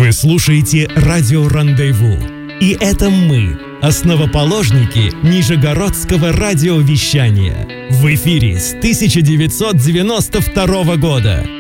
Вы слушаете «Радио Рандеву». И это мы, основоположники нижегородского радиовещания. В эфире с 1992 года.